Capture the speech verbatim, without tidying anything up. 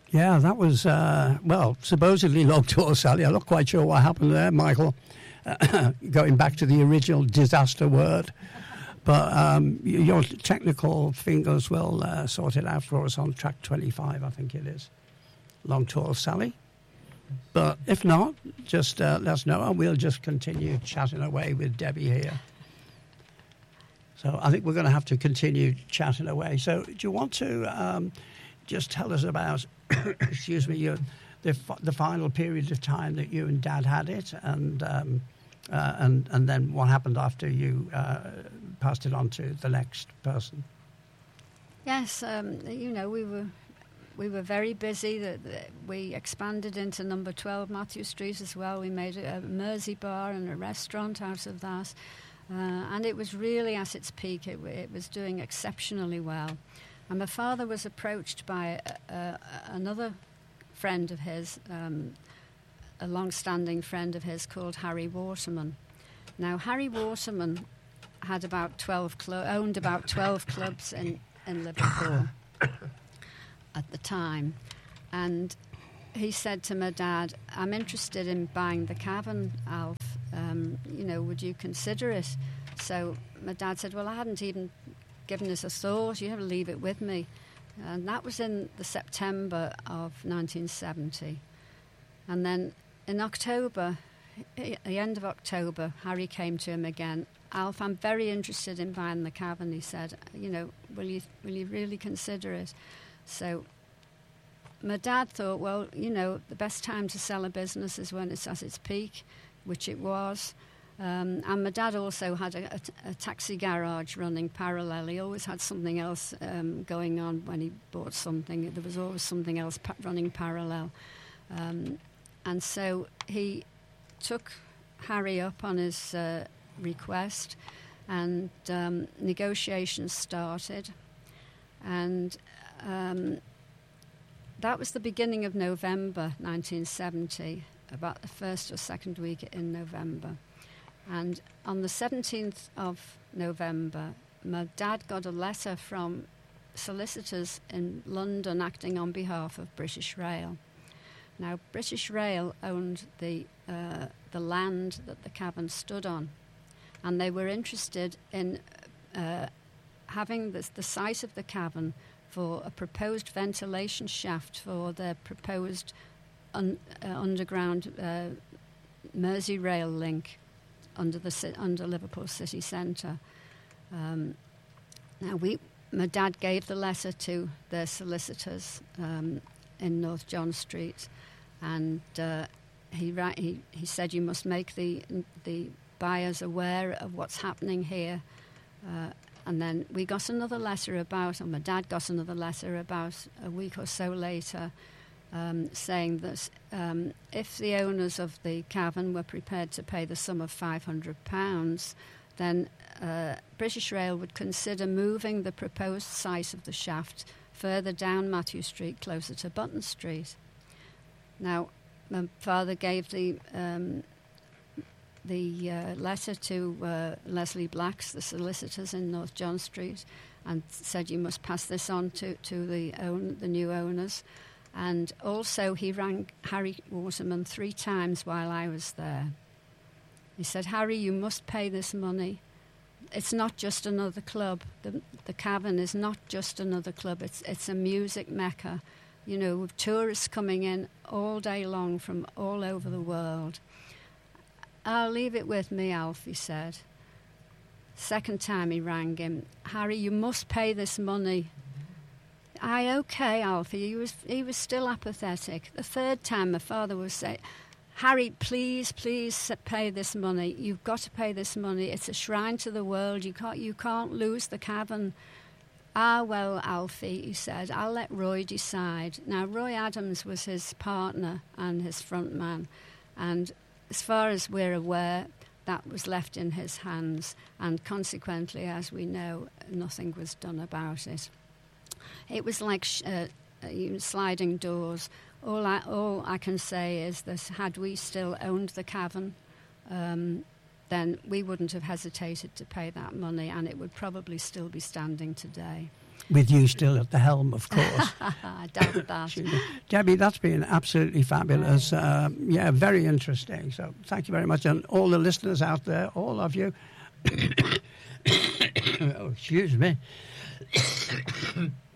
Yeah, that was, uh, well, supposedly Long Tall Sally. I'm not quite sure what happened there, Michael, uh, going back to the original disaster word. But um, your technical fingers will uh, sort it out for us on track twenty-five, I think it is. Long Tall Sally. But if not, just uh, let us know, and we'll just continue chatting away with Debbie here. So I think we're going to have to continue chatting away. So do you want to um, just tell us about, excuse me, your, the the final period of time that you and Dad had it, and um, uh, and and then what happened after you uh, passed it on to the next person? Yes, um, you know, we were we were very busy. The, the, we expanded into number twelve Matthew Street as well. We made a, a Mersey bar and a restaurant out of that. Uh, and it was really at its peak. It, it was doing exceptionally well. And my father was approached by a, a, another friend of his, um, a long-standing friend of his called Harry Waterman. Now, Harry Waterman had about twelve cl- owned about twelve clubs in, in Liverpool at the time. And he said to my dad, "I'm interested in buying the Cavern, Alf. Um, you know, would you consider it?" So my dad said, "Well, I hadn't even given this a thought. You have to leave it with me." And that was in the September of nineteen seventy. And then in October, at the end of October, Harry came to him again. "Alf, I'm very interested in buying the Cavern," he said. "You know, will you will you really consider it?" So my dad thought, well, you know, the best time to sell a business is when it's at its peak, which it was. Um, and my dad also had a, a, a taxi garage running parallel. He always had something else um, going on when he bought something. There was always something else pa- running parallel. Um, and so he took Harry up on his uh, request, and um, negotiations started. And um, that was the beginning of November nineteen seventy, about the first or second week in November. And on the seventeenth of November, my dad got a letter from solicitors in London acting on behalf of British Rail. Now, British Rail owned the uh, the land that the Cavern stood on, and they were interested in uh, having this, the site of the Cavern for a proposed ventilation shaft for their proposed un, uh, underground uh, Mersey rail link under the under Liverpool city centre. Um, now, we, my dad gave the letter to their solicitors um, in North John Street, and uh, he, he he said, "You must make the the buyers aware of what's happening here." Uh, and then we got another letter about, or my dad got another letter about a week or so later, Um, saying that um, if the owners of the Cavern were prepared to pay the sum of five hundred pounds, then uh, British Rail would consider moving the proposed site of the shaft further down Matthew Street, closer to Button Street. Now, my father gave the um, the uh, letter to uh, Leslie Blacks, the solicitors in North John Street, and said, "You must pass this on to, to the own, the new owners." And also he rang Harry Waterman three times while I was there. He said, "Harry, you must pay this money. It's not just another club. The, the Cavern is not just another club. It's it's a music mecca, you know, with tourists coming in all day long from all over the world. I'll leave it with me, Alf," he said. Second time he rang him, "Harry, you must pay this money." "Aye, okay, Alfie." He was he was still apathetic. The third time, my father was saying, "Harry, please, please pay this money. You've got to pay this money. It's a shrine to the world. You can't you can't lose the Cavern." "Ah, well, Alfie," he said, "I'll let Roy decide." Now, Roy Adams was his partner and his front man, and as far as we're aware, that was left in his hands, and consequently, as we know, nothing was done about it. It was like sh- uh, uh, sliding doors. All I, all I can say is that had we still owned the Cavern, um, then we wouldn't have hesitated to pay that money, and it would probably still be standing today. with you still at the helm, of course. I doubt that. Debbie, that's been absolutely fabulous. Um, yeah, very interesting. So thank you very much. And all the listeners out there, all of you. Oh, excuse me.